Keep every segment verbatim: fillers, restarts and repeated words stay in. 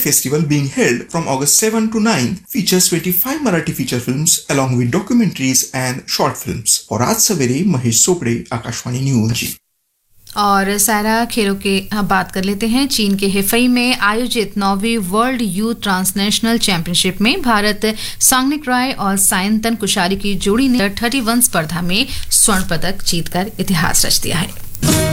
Festival being held from August seventh to ninth features twenty-five Marathi feature films along with documentaries and short films. और आज सवेरे Mahesh Chopde, Akashvani news जी। और सारा खेलों के बात कर लेते हैं। चीन के हेफई में आयोजित नौवीं वर्ल्ड यूथ ट्रांसनेशनल चैंपियनशिप में भारत सांगनिक राय और सायंतन कुशारी की जोड़ी ने इकतीस स्पर्धा में स्वर्ण पदक जीतकर इतिहास रच दिया है।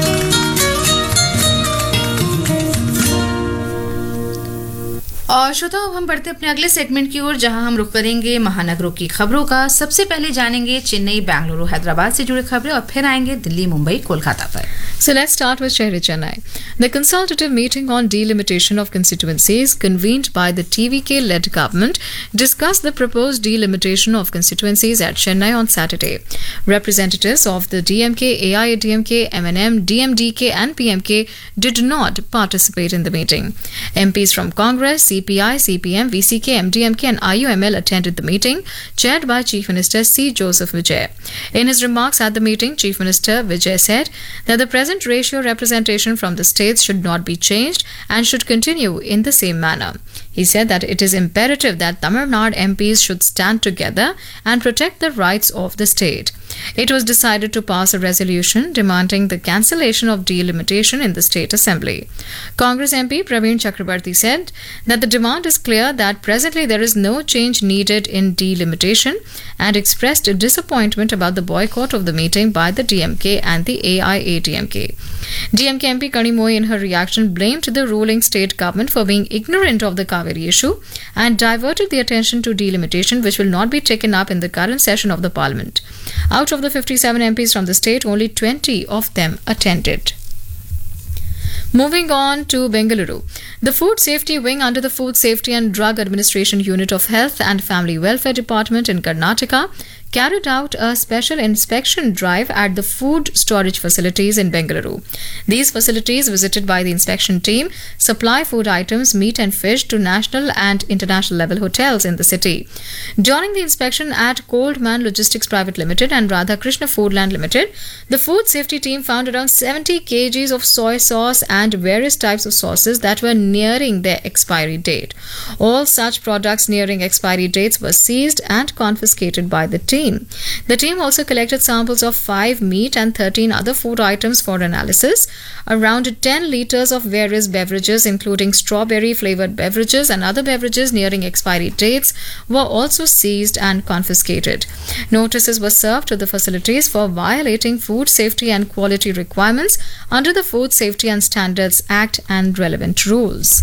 और श्रोताओं, अब हम बढ़ते अपने अगले सेगमेंट की ओर, जहां हम रुक करेंगे महानगरों की खबरों का। सबसे पहले जानेंगे चेन्नई, बेंगलुरु, हैदराबाद से जुड़ी खबरें और फिर आएंगे दिल्ली, मुंबई, कोलकाता पर। So let's start with Shehri Chennai. The consultative meeting on delimitation of constituencies convened by the T V K-led government discussed the proposed delimitation of constituencies at Chennai on Saturday. Representatives of the D M K, A I A D M K, M N M, D M D K and P M K did not participate in the meeting. M Ps from Congress, C P I, C P M, V C K, M D M K and I U M L attended the meeting, chaired by Chief Minister C. Joseph Vijay. In his remarks at the meeting, Chief Minister Vijay said that the present ratio representation from the states should not be changed and should continue in the same manner. He said that it is imperative that Tamil Nadu M Ps should stand together and protect the rights of the state. It was decided to pass a resolution demanding the cancellation of delimitation in the State Assembly. Congress M P Praveen Chakrabarti said that the demand is clear that presently there is no change needed in delimitation and expressed disappointment about the boycott of the meeting by the D M K and the A I A D M K. D M K M P Kani Moy in her reaction blamed the ruling state government for being ignorant of the Kaveri issue and diverted the attention to delimitation, which will not be taken up in the current session of the parliament. Out of the fifty-seven M Ps from the state, only twenty of them attended. Moving on to Bengaluru. The Food Safety Wing under the Food Safety and Drug Administration Unit of Health and Family Welfare Department in Karnataka carried out a special inspection drive at the food storage facilities in Bengaluru. These facilities, visited by the inspection team, supply food items, meat and fish to national and international level hotels in the city. During the inspection at Coldman Logistics Private Limited and Radha Krishna Foodland Limited, the food safety team found around seventy kilograms of soy sauce and various types of sauces that were nearing their expiry date. All such products nearing expiry dates were seized and confiscated by the team. The team also collected samples of five meat and thirteen other food items for analysis. Around ten litres of various beverages, including strawberry flavoured beverages and other beverages nearing expiry dates, were also seized and confiscated. Notices were served to the facilities for violating food safety and quality requirements under the Food Safety and Standards Act and relevant rules.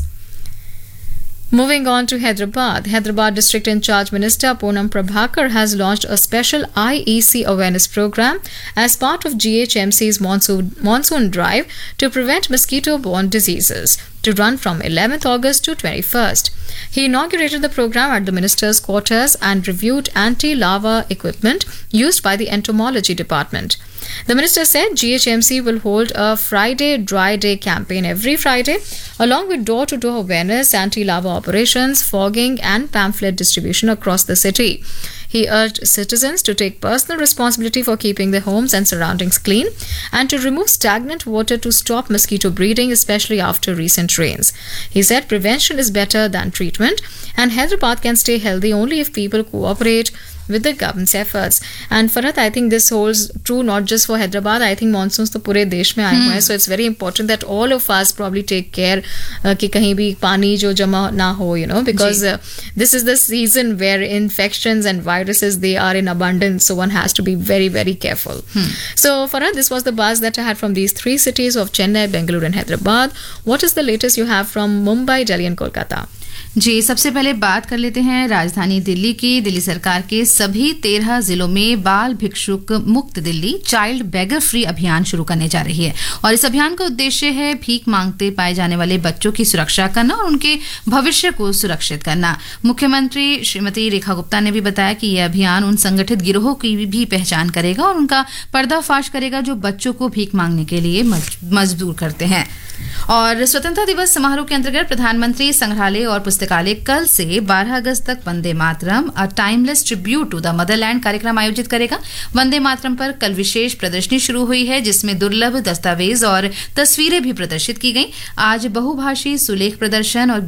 Moving on to Hyderabad. Hyderabad District in Charge Minister Poonam Prabhakar has launched a special I E C awareness program as part of G H M C's monsoon, monsoon drive to prevent mosquito-borne diseases, to run from eleventh August to twenty-first. He inaugurated the program at the minister's quarters and reviewed anti-larva equipment used by the entomology department. The minister said G H M C will hold a Friday Dry Day campaign every Friday, along with door-to-door awareness, anti-larva operations, fogging and pamphlet distribution across the city. He urged citizens to take personal responsibility for keeping their homes and surroundings clean and to remove stagnant water to stop mosquito breeding, especially after recent rains. He said prevention is better than treatment and Hyderabad can stay healthy only if people cooperate with the government's efforts. And Farhat, I think this holds true not just for Hyderabad. I think monsoons to pure desh mein aaye hue hain, so it's very important that all of us probably take care uh, ki kahin bhi pani jo jama na ho, you know, because uh, this is the season where infections and viruses, they are in abundance, so one has to be very very careful. Hmm. So Farhat, this was the buzz that I had from these three cities of Chennai, Bengaluru and Hyderabad. What is the latest you have from Mumbai, Delhi and Kolkata? जी, सबसे पहले बात कर लेते हैं राजधानी दिल्ली की। दिल्ली सरकार के सभी तेरह जिलों में बाल भिक्षुक मुक्त दिल्ली चाइल्ड बेगर फ्री अभियान शुरू करने जा रही है और इस अभियान का उद्देश्य है भीख मांगते पाए जाने वाले बच्चों की सुरक्षा करना और उनके भविष्य को सुरक्षित करना। मुख्यमंत्री श्रीमती रेखा गुप्ता ने भी बताया कि यह अभियान उन संगठित गिरोहों की भी पहचान करेगा और उनका पर्दाफाश करेगा जो बच्चों को भीख मांगने के लिए मजबूर करते हैं। और स्वतंत्रता दिवस समारोह के अंतर्गत प्रधानमंत्री संग्रहालय और पुस्तकालय कल से बारह अगस्त तक Vande Mataram a timeless tribute to the Motherland कार्यक्रम आयोजित करेगा। वंदे मातरम पर कल विशेष प्रदर्शनी शुरू हुई है जिसमें दुर्लभ दस्तावेज और तस्वीरें भी प्रदर्शित की गईं। आज बहुभाषी सुलेख प्रदर्शन और